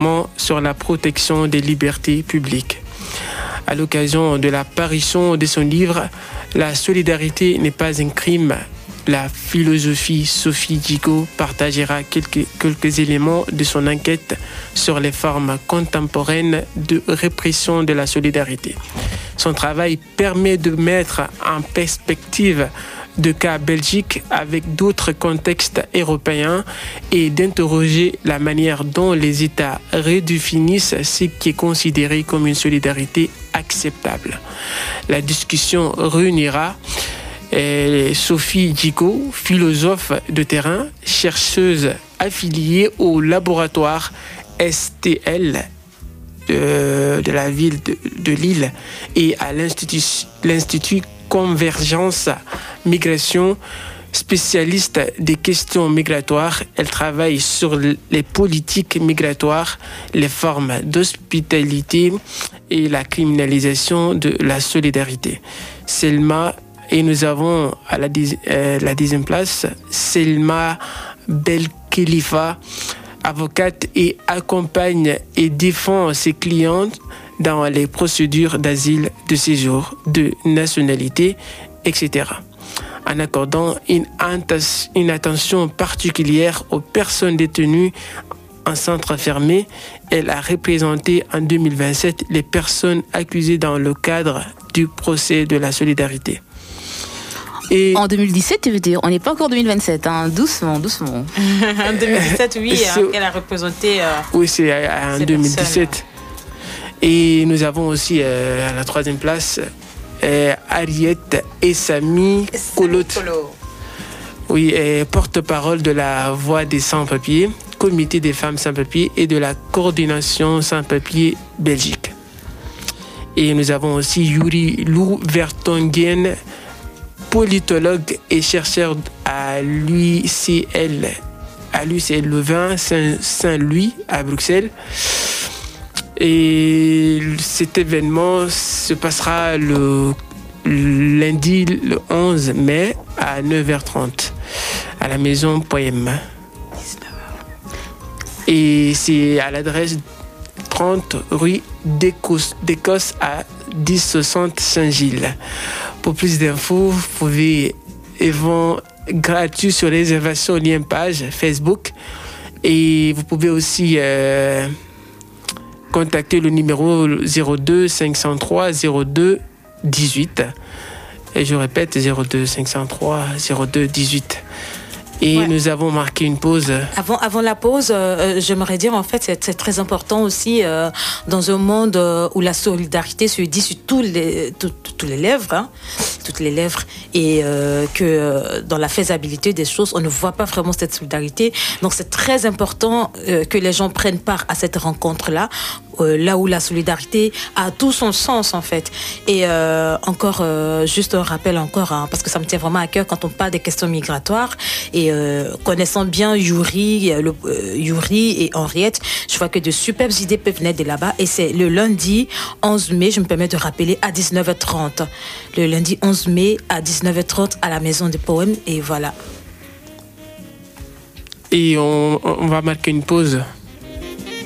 engagement sur la protection des libertés publiques. À l'occasion de la parution de son livre « La solidarité n'est pas un crime », la philosophie Sophie Djigo partagera quelques éléments de son enquête sur les formes contemporaines de répression de la solidarité. Son travail permet de mettre en perspective de cas belgiques avec d'autres contextes européens et d'interroger la manière dont les États redéfinissent ce qui est considéré comme une solidarité acceptable. La discussion réunira Sophie Djigo, philosophe de terrain, chercheuse affiliée au laboratoire STL de la ville de Lille et à l'Institut Convergence Migration, spécialiste des questions migratoires. Elle travaille sur les politiques migratoires, les formes d'hospitalité et la criminalisation de la solidarité. Et nous avons à la 10e place Selma Belkhelifa, avocate et accompagne et défend ses clientes dans les procédures d'asile, de séjour, de nationalité, etc. En accordant une attention particulière aux personnes détenues en centre fermé, elle a représenté en 2027 les personnes accusées dans le cadre du procès de la solidarité. Et en 2017, tu veux dire, on n'est pas encore en 2027, hein. Doucement. En 2017, oui, elle a représenté... oui, c'est en 2017. Et nous avons aussi à la 3e place Ariette Essami Kolot. Oui, porte-parole de la Voix des sans-papiers, Comité des femmes sans-papiers et de la Coordination sans-papiers Belgique. Et nous avons aussi Yuri Lou Vertonghen, politologue et chercheur à l'UCL Louvain Saint-Louis à Bruxelles. Et cet événement se passera le lundi le 11 mai à 9h30 à la maison Poème. Et c'est à l'adresse 30 rue d'Écosse à 1060 Saint-Gilles. Pour plus d'infos, vous pouvez gratuit sur les réservations lien page Facebook et vous pouvez aussi contacter le numéro 02 503 02 18 et je répète 02 503 02 18. Et nous avons marqué une pause. Avant la pause, j'aimerais dire en fait c'est très important aussi dans un monde où la solidarité se dit sur toutes les lèvres, et que dans la faisabilité des choses, on ne voit pas vraiment cette solidarité. Donc c'est très important que les gens prennent part à cette rencontre-là. Là où la solidarité a tout son sens en fait. Et encore, juste un rappel encore, parce que ça me tient vraiment à cœur quand on parle des questions migratoires. Et connaissant bien Yuri et Henriette, je vois que de superbes idées peuvent naître de là-bas. Et c'est le lundi 11 mai, je me permets de rappeler, à 19h30. Le lundi 11 mai à 19h30 à la Maison des Poèmes. Et voilà. Et on va marquer une pause.